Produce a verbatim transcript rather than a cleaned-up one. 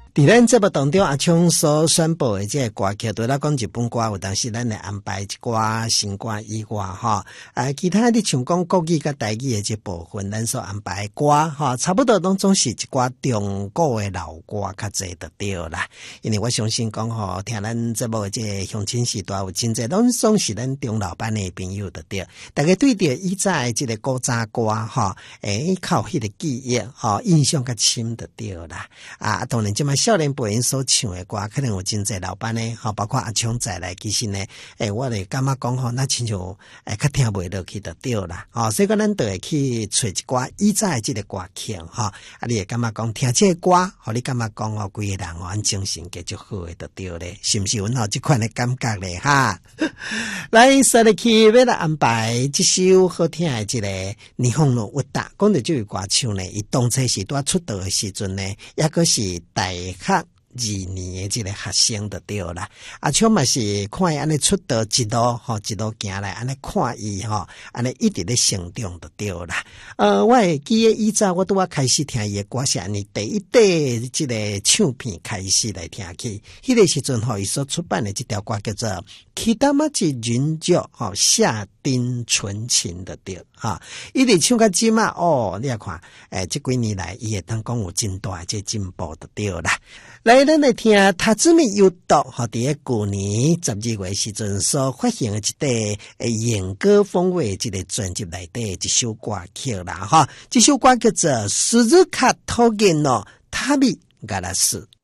伫咱节目当中，阿昌所宣布的这个歌曲，对咱讲日本歌，有当时咱来安排一寡新歌以外，哈，啊，其他的像讲国语甲台语的这部分，咱所安排的歌，哈，差不多拢总是一寡中国的老歌较侪就对啦。因为我相信讲吼，听咱节目的这个乡亲时代有真侪，拢总是咱中老班的朋友就对。大家对着以前的这个古早歌，哈，诶，靠迄个记忆，哈，印象较深就对啦。啊，当然即摆少年辈因所唱的歌，可能有真侪老板呢，吼，包括阿昌在来，其实呢，诶，我哋感觉讲吼，那亲像诶，较听袂落去就对啦，吼，所以讲咱都会去找一寡以前的这个歌曲，吼，啊，你会感觉讲听这个歌，互你感觉讲哦，规个人哦，精神加足好诶，就对咧，是毋是？阮有即款的感觉咧，哈。来，说入去要来安排这首好听的这个《霓虹路物达》，讲到这位歌手呢，伊当初是拄出道的时阵呢，也个是大学二年的这个学生就对啦。阿昌嘛是看伊安尼出道一路吼，一路行来，安尼看伊吼，安尼一直咧成长就对啦。呃，我会记得以前我拄啊开始听伊的歌是安尼，第一底这个唱片开始来听起，迄个时阵吼，伊所出版的这条歌叫做《Kidamachi Junjo》吼，夏丁纯情的对哈，伊直唱到即嘛哦，你也看，诶，这几年来伊会当讲有真大这进步就对啦。来，咱来听塔兹米优斗和伫个去年十二月时阵所发行的一块诶演歌风味这个专辑内底一首歌曲啦哈，这首歌叫做《斯日卡托根诺塔米嘎拉斯》。